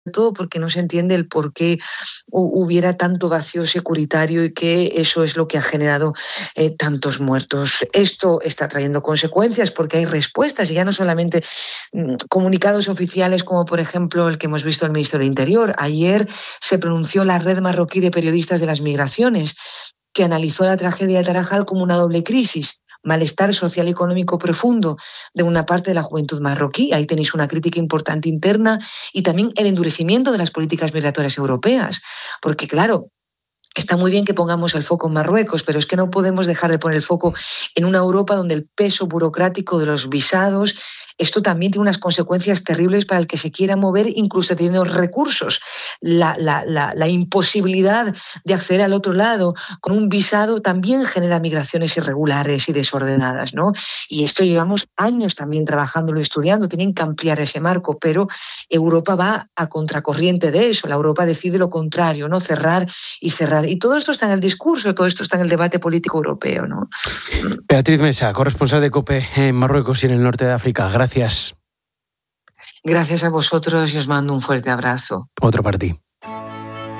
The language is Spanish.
todo porque no se entiende el por qué hubiera tanto vacío securitario y que eso es lo que ha generado tantos muertos. Esto está trayendo consecuencias porque hay respuestas y ya no solamente comunicados oficiales como por ejemplo el que hemos visto del Ministerio del Interior. Ayer se pronunció la Red Marroquí de Periodistas de las Migraciones, que analizó la tragedia de Tarajal como una doble crisis: malestar social y económico profundo de una parte de la juventud marroquí. Ahí tenéis una crítica importante interna y también el endurecimiento de las políticas migratorias europeas. Porque, claro, está muy bien que pongamos el foco en Marruecos, pero es que no podemos dejar de poner el foco en una Europa donde el peso burocrático de los visados, esto también tiene unas consecuencias terribles para el que se quiera mover, incluso teniendo recursos. La imposibilidad de acceder al otro lado con un visado también genera migraciones irregulares y desordenadas, ¿no? Y esto llevamos años también trabajándolo y estudiando, tienen que ampliar ese marco, pero Europa va a contracorriente de eso. La Europa decide lo contrario, ¿no? Cerrar y cerrar. Y todo esto está en el discurso, todo esto está en el debate político europeo, ¿no? Beatriz Mesa, corresponsal de COPE en Marruecos y en el norte de África. Gracias. Gracias a vosotros y os mando un fuerte abrazo. Otro para ti.